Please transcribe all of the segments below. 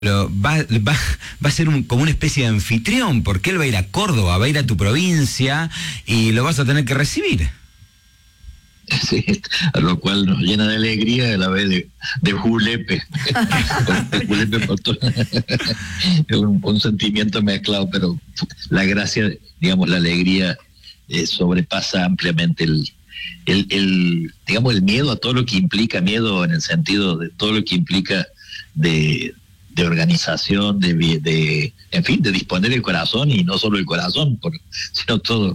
va a ser como una especie de anfitrión, porque él va a ir a Córdoba, va a ir a tu provincia y lo vas a tener que recibir. Sí, a lo cual nos llena de alegría a la vez de julepe. De julepe por todo. un sentimiento mezclado, pero la gracia, digamos, la alegría sobrepasa ampliamente digamos, el miedo a todo lo que implica, miedo en el sentido de todo lo que implica de organización, en fin, de disponer el corazón, y no solo el corazón, sino todas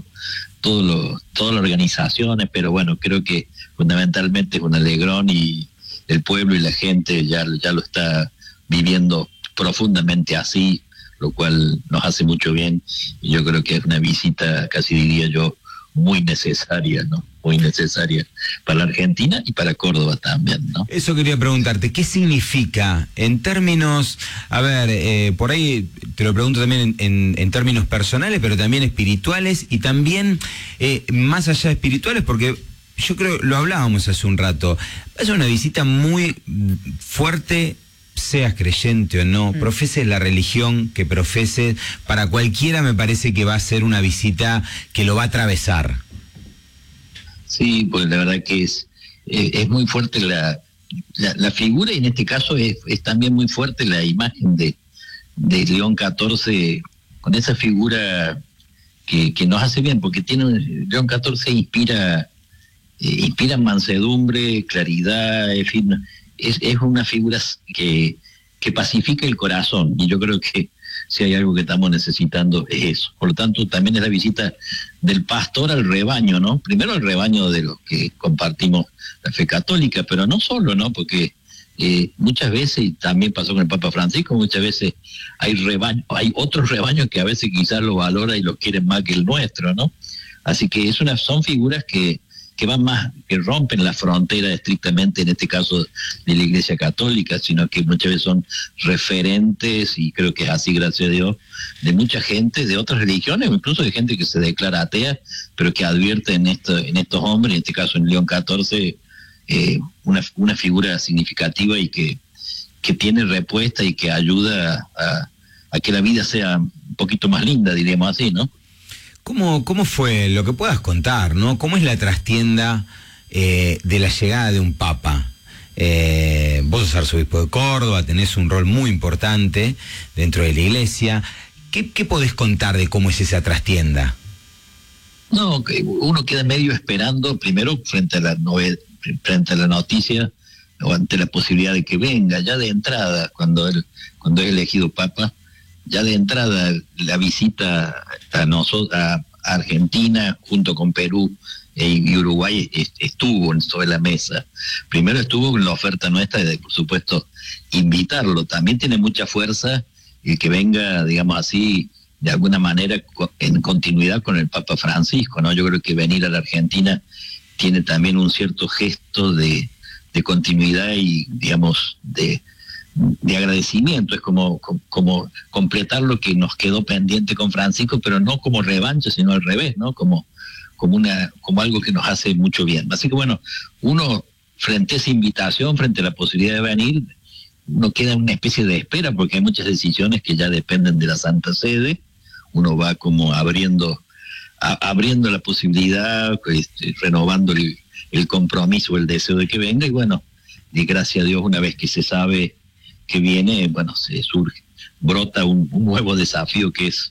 las organizaciones. Pero bueno, creo que fundamentalmente es un alegrón, y el pueblo y la gente ya lo está viviendo profundamente así, lo cual nos hace mucho bien, y yo creo que es una visita, casi diría yo, muy necesaria, ¿no? Muy necesaria para la Argentina y para Córdoba también, ¿no? Eso quería preguntarte, ¿qué significa en términos, por ahí te lo pregunto también en términos personales, pero también espirituales, y también más allá de espirituales, porque yo creo, lo hablábamos hace un rato, es una visita muy fuerte, seas creyente o no, profeses la religión que profeses, para cualquiera me parece que va a ser una visita que lo va a atravesar. Sí, pues la verdad que es muy fuerte la figura, y en este caso es también muy fuerte la imagen de León XIV, con esa figura que nos hace bien, porque León XIV inspira mansedumbre, claridad, en fin, es una figura que pacifica el corazón, y yo creo que si hay algo que estamos necesitando es eso. Por lo tanto, también es la visita del pastor al rebaño, ¿no? Primero al rebaño de los que compartimos la fe católica, pero no solo, ¿no? Porque muchas veces, y también pasó con el Papa Francisco, muchas veces hay otros rebaños que a veces quizás lo valoran y lo quieren más que el nuestro, ¿no? Así que son figuras que van más, que rompen la frontera estrictamente, en este caso de la Iglesia Católica, sino que muchas veces son referentes, y creo que es así, gracias a Dios, de mucha gente de otras religiones, o incluso de gente que se declara atea, pero que advierte en estos hombres, en este caso en León XIV, una figura significativa, y que tiene respuesta, y que ayuda a que la vida sea un poquito más linda, diríamos así, ¿no? ¿Cómo fue lo que puedas contar, ¿no? ¿Cómo es la trastienda de la llegada de un papa? Vos sos arzobispo de Córdoba, tenés un rol muy importante dentro de la iglesia. ¿Qué podés contar de cómo es esa trastienda? No, que uno queda medio esperando, primero frente a la noticia, o ante la posibilidad de que venga, ya de entrada, cuando es elegido papa, ya de entrada la visita a Argentina junto con Perú y Uruguay estuvo sobre la mesa. Primero estuvo en la oferta nuestra de, por supuesto, invitarlo. También tiene mucha fuerza el que venga, digamos así, de alguna manera en continuidad con el Papa Francisco, ¿no? Yo creo que venir a la Argentina tiene también un cierto gesto de continuidad y, digamos, de agradecimiento. Es como completar lo que nos quedó pendiente con Francisco, pero no como revancha, sino al revés, ¿no? Como algo que nos hace mucho bien. Así que bueno, uno frente a esa invitación, frente a la posibilidad de venir, uno queda en una especie de espera, porque hay muchas decisiones que ya dependen de la Santa Sede. Uno va como abriendo la posibilidad, renovando el compromiso, el deseo de que venga, y bueno, y gracias a Dios, una vez que se sabe que viene, bueno, brota un nuevo desafío, que es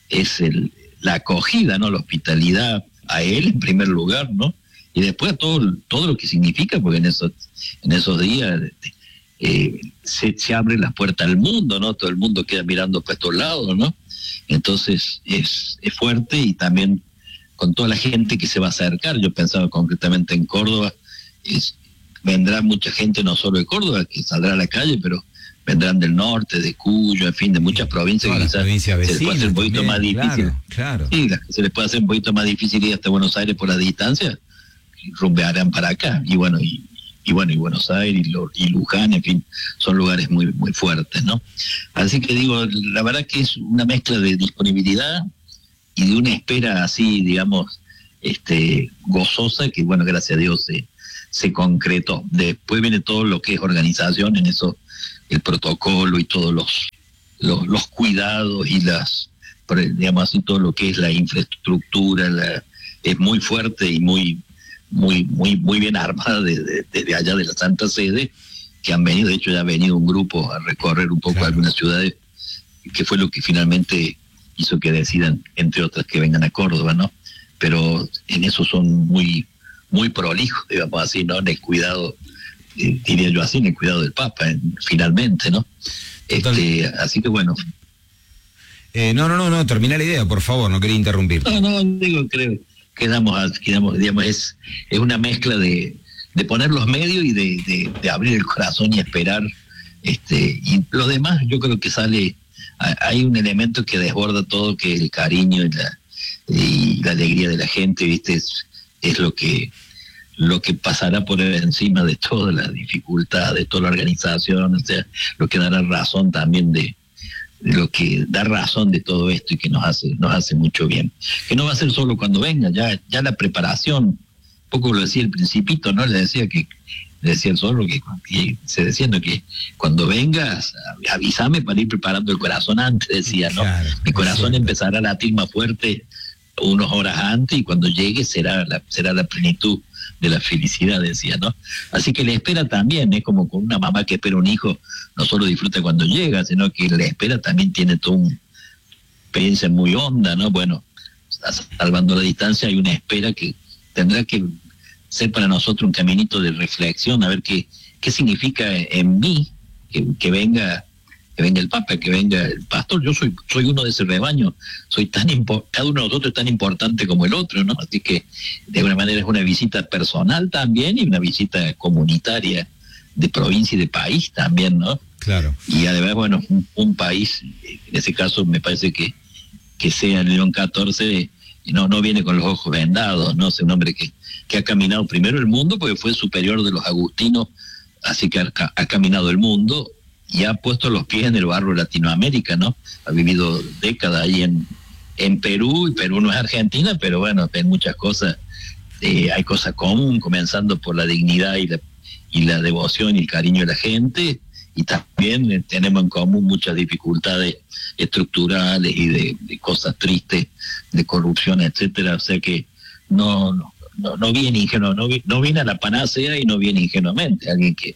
la acogida, ¿no? La hospitalidad a él en primer lugar, ¿no? Y después todo lo que significa, porque en esos días se abre la puerta al mundo, ¿no? Todo el mundo queda mirando para estos lados, ¿no? Entonces es fuerte, y también con toda la gente que se va a acercar. Yo pensaba concretamente en Córdoba, vendrá mucha gente, no solo de Córdoba, que saldrá a la calle, pero vendrán del norte, de Cuyo, en fin, de muchas provincias que quizás se les puede hacer un poquito más difícil. Claro. Sí, se les puede hacer un poquito más difícil ir hasta Buenos Aires por la distancia, y rumbearán para acá. Y bueno, y Buenos Aires y Luján, en fin, son lugares muy, muy fuertes, ¿no? Así que digo, la verdad que es una mezcla de disponibilidad y de una espera así, digamos, gozosa, que bueno, gracias a Dios se concretó. Después viene todo lo que es organización en eso. el protocolo y todos los cuidados y digamos así, todo lo que es la infraestructura, es muy fuerte y muy bien armada desde allá de la Santa Sede, que han venido. De hecho ya ha venido un grupo a recorrer un poco algunas ciudades, que fue lo que finalmente hizo que decidan, entre otras, que vengan a Córdoba, ¿no? Pero en eso son muy prolijos, digamos así, ¿no? En el cuidado, diría yo así, en el cuidado del Papa, finalmente, ¿no? Así que bueno. No, termina la idea, por favor, no quería interrumpir. Creo quedamos, digamos, es una mezcla de poner los medios y de abrir el corazón y esperar, y lo demás yo creo que sale, hay un elemento que desborda todo, que el cariño y la alegría de la gente, ¿viste? Es lo que pasará por encima de todas las dificultades, de toda la organización, o sea, lo que dará razón también de lo que da razón de todo esto y que nos hace mucho bien. Que no va a ser solo cuando venga, ya la preparación, un poco lo decía el Principito, ¿no? Le decía el Zorro que se diciendo que cuando vengas, avísame para ir preparando el corazón antes, decía, ¿no? Claro, mi corazón empezará a latir más fuerte unas horas antes, y cuando llegue será la plenitud de la felicidad, decía, ¿no? Así que la espera también es como con una mamá que espera un hijo, no solo disfruta cuando llega, sino que la espera también tiene toda una experiencia muy honda, ¿no? Bueno, salvando la distancia, hay una espera que tendrá que ser para nosotros un caminito de reflexión, a ver qué significa en mí que venga el Papa, que venga el pastor. Yo soy uno de ese rebaño, cada uno de nosotros es tan importante como el otro, ¿no? Así que de alguna manera es una visita personal también, y una visita comunitaria de provincia y de país también, ¿no? Claro. Y además, bueno, un país, en ese caso me parece que sea León XIV, no viene con los ojos vendados, ¿no? Es un hombre que ha caminado primero el mundo, porque fue superior de los agustinos, así que ha caminado el mundo y ha puesto los pies en el barro de Latinoamérica, ¿no? Ha vivido décadas ahí en Perú, y Perú no es Argentina, pero bueno, en muchas cosas hay cosas comunes, comenzando por la dignidad y la devoción y el cariño de la gente, y también tenemos en común muchas dificultades estructurales y de cosas tristes, de corrupción, etcétera. O sea que no viene ingenuo, no viene a la panacea, y no viene ingenuamente, alguien que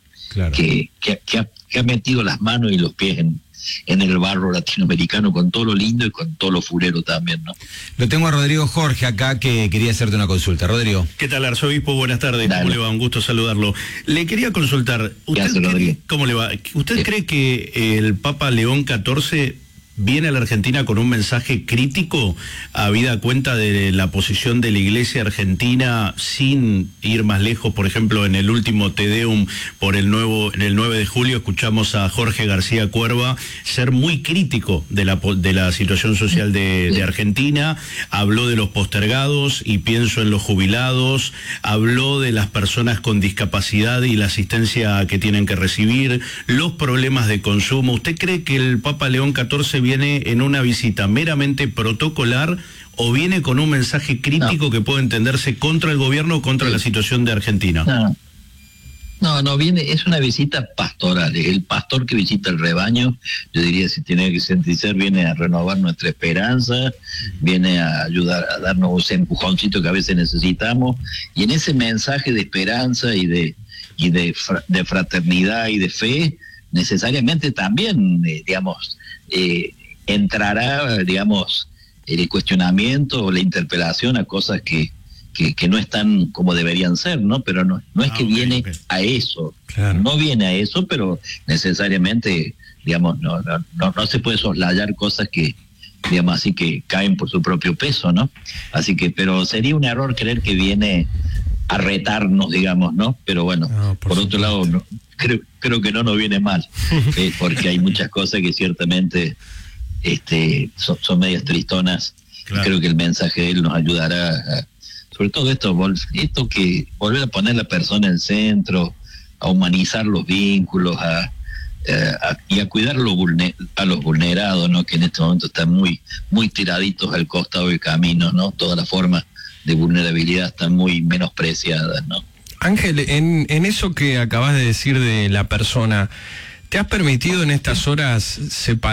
ha metido las manos y los pies en el barro latinoamericano, con todo lo lindo y con todo lo fulero también, ¿no? Lo tengo a Rodrigo Jorge acá, que quería hacerte una consulta. Rodrigo. ¿Qué tal, arzobispo? Buenas tardes. Dale. ¿Cómo le va? Un gusto saludarlo. Le quería consultar, ¿cómo le va? ¿Usted cree que el Papa León XIV viene a la Argentina con un mensaje crítico, habida cuenta de la posición de la Iglesia argentina, sin ir más lejos? Por ejemplo, en el último Te Deum en el 9 de julio escuchamos a Jorge García Cuerva ser muy crítico de la situación social de Argentina. Habló de los postergados, y pienso en los jubilados, habló de las personas con discapacidad y la asistencia que tienen que recibir, los problemas de consumo. ¿Usted cree que el Papa León XIV viene en una visita meramente protocolar, o viene con un mensaje crítico que puede entenderse contra el gobierno o contra la situación de Argentina? No, viene, es una visita pastoral, es el pastor que visita el rebaño. Yo diría, si tiene que sentir, viene a renovar nuestra esperanza, viene a ayudar, a darnos ese empujoncito que a veces necesitamos, y en ese mensaje de esperanza y de fraternidad y de fe, necesariamente también, entrará, el cuestionamiento o la interpelación a cosas que no están como deberían ser, ¿no? Pero no es que viene a eso, claro. No viene a eso, pero necesariamente, no se puede soslayar cosas que, así que caen por su propio peso, ¿no? Así que, pero sería un error creer que viene a retarnos, ¿no? Pero bueno, por otro lado, creo que no nos viene mal, porque hay muchas cosas que ciertamente son medias tristonas. Claro. Creo que el mensaje de él nos ayudará sobre todo esto que volver a poner la persona en el centro, a humanizar los vínculos, y a cuidar a los vulnerados, ¿no? Que en este momento están muy, muy tiraditos al costado del camino, ¿no? Todas las formas de vulnerabilidad están muy menospreciadas, ¿no? Ángel, en eso que acabas de decir de la persona, ¿Te has permitido en estas horas separar